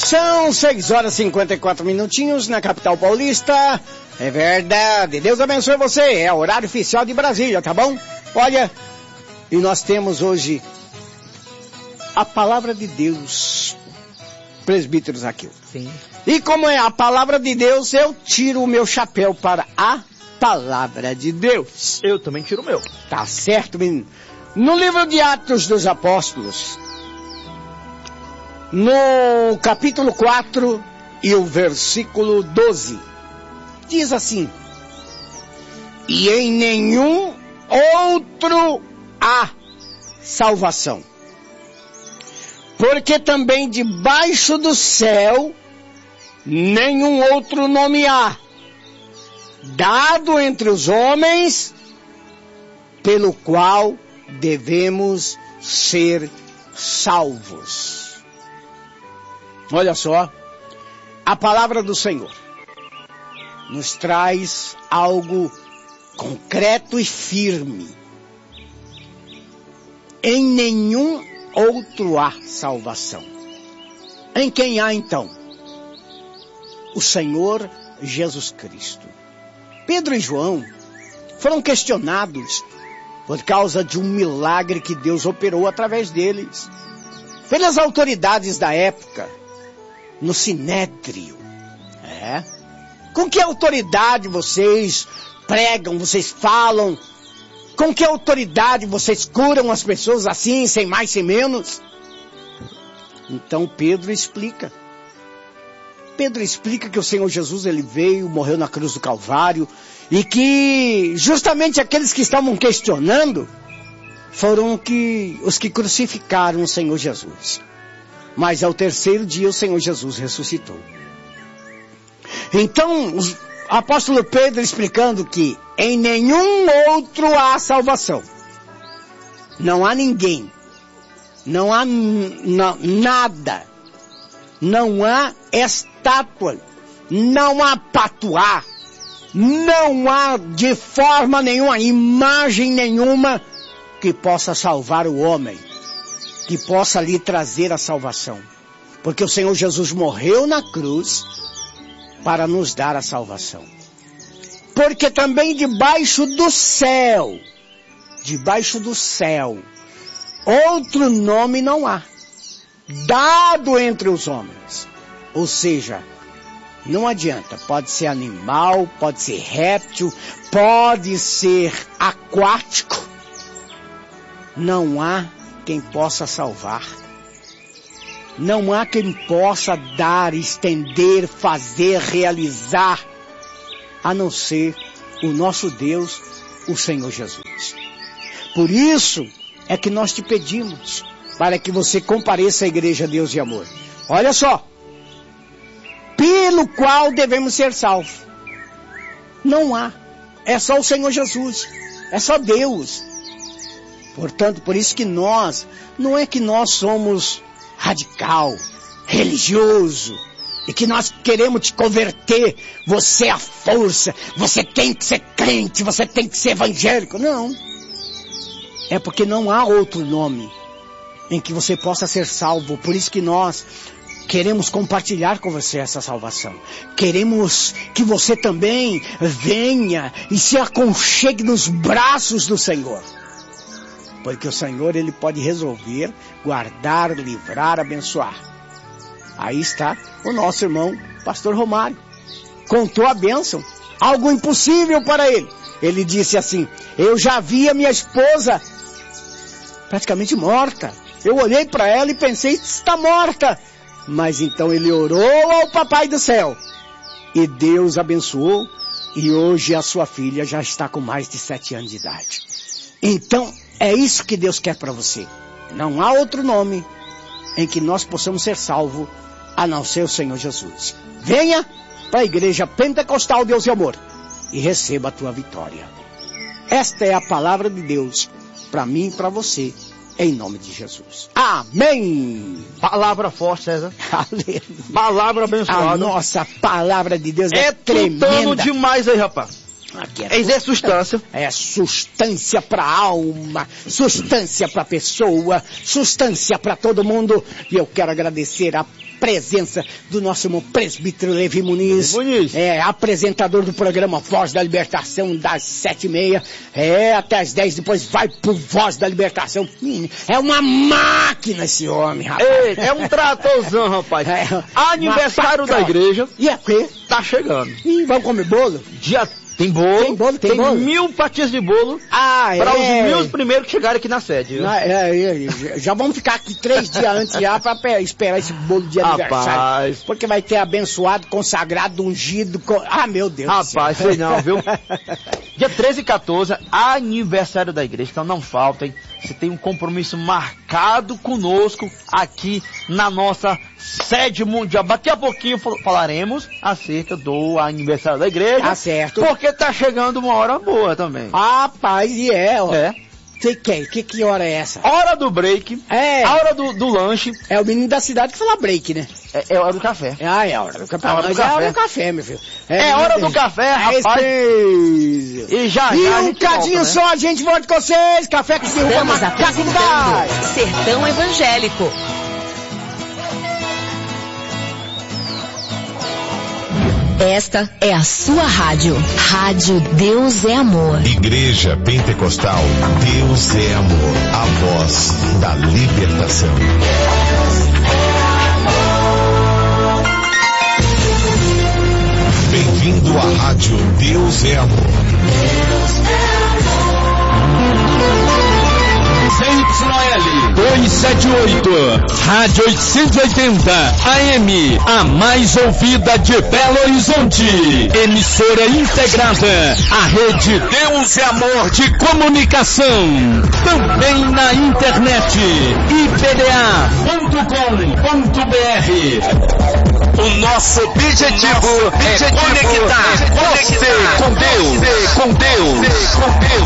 São 6 horas e 54 minutinhos na capital paulista. É verdade. Deus abençoe você. É o horário oficial de Brasília, tá bom? Olha, e nós temos hoje a palavra de Deus. Presbítero Zaqueu. Sim. E como é a palavra de Deus, eu tiro o meu chapéu para a palavra de Deus. Eu também tiro o meu. Tá certo, menino? No livro de Atos dos Apóstolos, no capítulo 4 e o versículo 12, diz assim: e em nenhum outro há salvação, porque também debaixo do céu nenhum outro nome há, dado entre os homens, pelo qual devemos ser salvos. Olha só, a palavra do Senhor nos traz algo concreto e firme. Em nenhum outro há salvação. Em quem há então? O Senhor Jesus Cristo. Pedro e João foram questionados por causa de um milagre que Deus operou através deles, pelas autoridades da época, no Sinédrio. Com que autoridade vocês pregam, vocês falam? Com que autoridade vocês curam as pessoas assim, sem mais, sem menos? Então Pedro explica. Pedro explica que o Senhor Jesus, ele veio, morreu na cruz do Calvário, e que justamente aqueles que estavam questionando foram os que crucificaram o Senhor Jesus. Mas ao terceiro dia o Senhor Jesus ressuscitou. Então, o apóstolo Pedro explicando que em nenhum outro há salvação. Não há ninguém. Não há nada. Não há estátua. Não há patuá. Não há de forma nenhuma, imagem nenhuma que possa salvar o homem. Que possa lhe trazer a salvação. Porque o Senhor Jesus morreu na cruz para nos dar a salvação. Porque também debaixo do céu, outro nome não há, dado entre os homens. Ou seja, não adianta, pode ser animal, pode ser réptil, pode ser aquático, não há quem possa salvar. Não há quem possa dar, estender, fazer, realizar, a não ser o nosso Deus, o Senhor Jesus. Por isso é que nós te pedimos, para que você compareça à Igreja Deus e Amor. Olha só, pelo qual devemos ser salvos. Não há, é só o Senhor Jesus, é só Deus. Portanto, por isso que nós, não é que nós somos radical, religioso, e que nós queremos te converter, você é a força, você tem que ser crente, você tem que ser evangélico. Não. É porque não há outro nome em que você possa ser salvo. Por isso que nós queremos compartilhar com você essa salvação. Queremos que você também venha e se aconchegue nos braços do Senhor. Porque o Senhor, ele pode resolver, guardar, livrar, abençoar. Aí está o nosso irmão, pastor Romário. Contou a bênção, algo impossível para ele. Ele disse assim: eu já vi a minha esposa praticamente morta. Eu olhei para ela e pensei, está morta. Mas então ele orou ao Papai do Céu. E Deus abençoou. E hoje a sua filha já está com mais de 7 anos de idade. Então, é isso que Deus quer para você. Não há outro nome em que nós possamos ser salvos, a não ser o Senhor Jesus. Venha para a Igreja Pentecostal Deus e Amor e receba a tua vitória. Esta é a palavra de Deus para mim e para você, em nome de Jesus. Amém! Palavra forte, César. Aleluia. Palavra abençoada. A nossa palavra de Deus é tremenda. É tutano demais aí, rapaz. É substância. É substância pra alma, substância pra pessoa, substância pra todo mundo. E eu quero agradecer a presença do nosso irmão presbítero Levi Muniz, apresentador do programa Voz da Libertação das 7h30, até as 10, depois vai pro Voz da Libertação. É uma máquina esse homem, rapaz. É um tratorzão, rapaz. Aniversário da igreja. E é o quê? Tá chegando. E vamos comer bolo? Tem bolo. Tem bolo. 1000 fatias de bolo para os 1000 primeiros que chegarem aqui na sede. Já vamos ficar aqui 3 dias antes já para esperar esse bolo de aniversário. Rapaz. Porque vai ter abençoado, consagrado, ungido. Meu Deus do céu. Rapaz, sei não, viu? Dia 13 e 14, aniversário da igreja, então não faltem. Você tem um compromisso marcado conosco aqui na nossa sede mundial. Daqui a pouquinho falaremos acerca do aniversário da igreja. Tá certo. Porque tá chegando uma hora boa também. Rapaz, Que hora é essa? Hora do break. A hora do lanche. É o menino da cidade que fala break, né? É hora do café. É a hora do café. É hora do café, meu filho. É hora do café, rapaz. E já um cadinho volta, só, a gente volta com vocês. Café que se derruba macaco no gás. Sertão Evangélico. Esta é a sua rádio. Rádio Deus é Amor. Igreja Pentecostal Deus é Amor. A voz da libertação. Bem-vindo à rádio Deus é Amor. CYL 278, Rádio 880 AM, a mais ouvida de Belo Horizonte. Emissora integrada à rede Deus é Amor de comunicação. Também na internet, ipda.com.br. O nosso objetivo é conectar você com Deus.